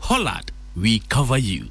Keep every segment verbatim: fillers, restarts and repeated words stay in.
Pollard, we cover you.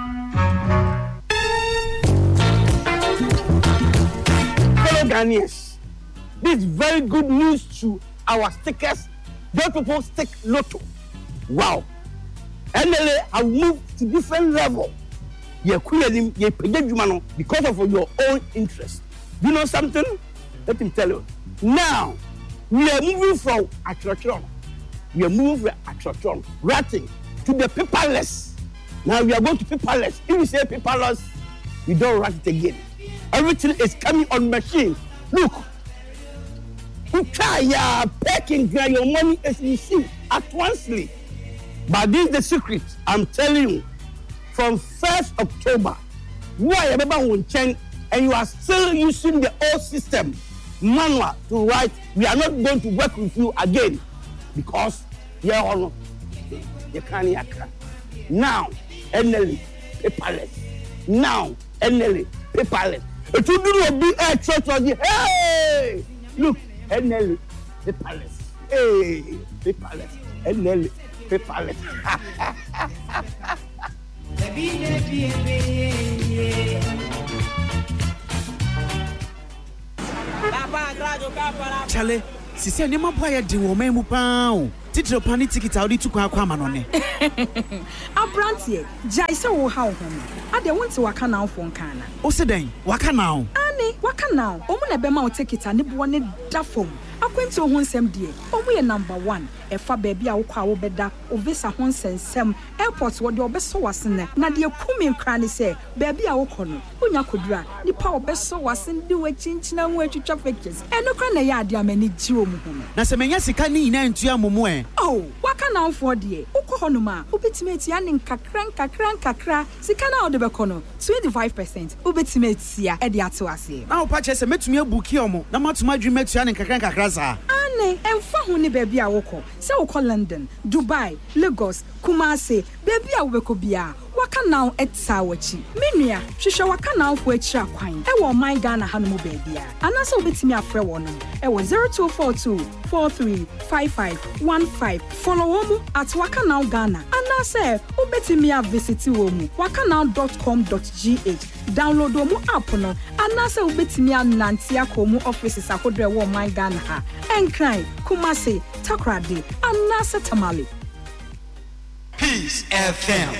Fellow Ghanaians, this is very good news to our stickers. Those people stick lotto. Wow. N L A have moved to different level. You're creating your because of your own interest. You know something? Let me tell you. Now, we are moving from attraction. We are moving from attraction, writing to the paperless. Now we are going to paperless. If you say paperless, you don't write it again. Everything is coming on machine. Look, you try your packing, your money is received at once. But this is the secret. I'm telling you, from first October, why everybody will change, and you are still using the old system, manual to write. We are not going to work with you again because you are you can't. Now, N L A paperless. Now, N L A paperless. It will do not be a church of the hey. Look, N L A paperless. Hey, paperless. N L A paperless. Chale, sisi anema boya di wo me mu paa. Titro pani ticket audi tu kwa kwa manone. Abrantie, jai se wo ha wo ho. Ade wonte waka na afo nkan na. O se den, waka na o. Ani, waka na. Omu na be ma o ticket ne bo ne da fom. Akwenti ho nsem die. Omu ye number one. Efa baby a wo kwa wo beda. O visa ho nsensem. Airport wo de obeso wasene. Na de kumi nkra ne se, baby a wo kɔ no. Onya kodura. Nipa obeso wasene de we chinchina ho atwitwa pictures. Eno kra na ya ade amani ji omu ho. Na se menya sika ni ina ntua momo e. Oh, waka na for die. Ukọ hono ma, ubetime etia ne nkakra nkakra nkakra. Sika na ode beko no, twenty-five percent. Ubetime etia e de ato ase. Na opa che se metumi abuki omo, na matuma dwuma etia ne nkakra nkakra za. Ane, emfa ho ne baby a wokọ. Se wokọ London, Dubai, Lagos, Kumasi, baby a wobeko bia. Waka now etsa wachi. Menua, hwehwe waka now fo achi akwan. E wo my Ghana hanom baby a. Anase obetimi afre wo no. E wo zero two four two four three five five one five. Follow wo at Waka Now Ghana. Anase obetimi a visit wo mu waka now dot com dot g h. Download wo mu app no. Anase obetimi a nante akomu offices akodre wo my Ghana ha. Enkran, Kumasi, Takrade, Anase Tamale. Peace F M.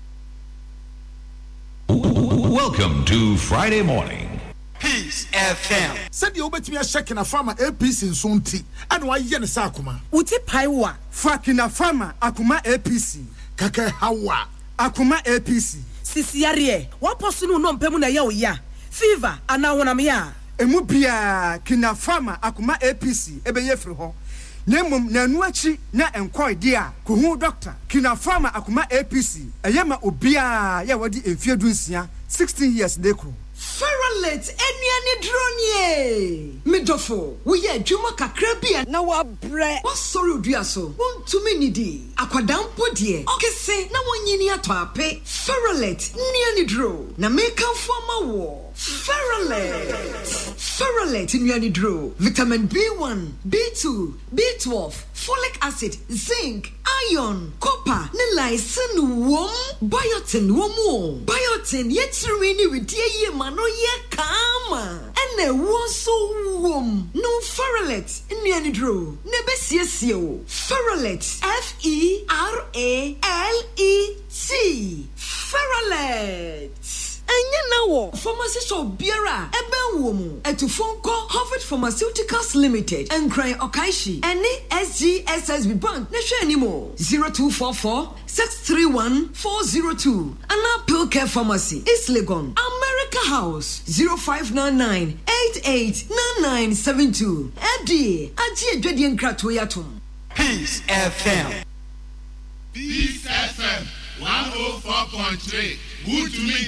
Welcome to Friday morning. Peace F M. Said you bet me a check in a farmer A P C in Sunti. And why yen sakuma? Uti paiwa. Fakina farmer akuma A P C. Kake hawa. Akuma A P C. Sisi yarie. Waposunu no mpemu na ya ya. Fever ana wonam ya. Emu bia kina farmer akuma A P C ebe ye firi ho. Nemum na nuachi na enkwoi dia ko hu doctor kina farmer akuma A P C eyema obia ya wadi emfie dunsia sixteen years dekro Feralet enuane dronie midofo wo ye adwuma kakra bia na wa bre wo sori odua so wontumi nidi akwadampo de okese na wonyini ato ape Feralet nuane dro na mekanfo ma wo Feralet Feralet nuane dro vitamin B one B two B twelve folic acid zinc iron copper ne lysine wom biotin wom biotin yetiri ni widie ye ma no ye kama ene wo so wom no Feralet nuane dro ne besiesie o Feralet F E R A L E T Feralet Anya nawo pharmacy shop biara ebe wo mu etufonko Harvard Pharmaceuticals Limited enkran okaishi ene S G S S B Bank na hwe animo zero two four four six three one four zero two Ana Pilcare Pharmacy East Legon America House zero five nine nine eight eight nine nine seven two Edi aji edwedi enkrato yatom Peace F M. Peace F M one oh four point three. Good to me.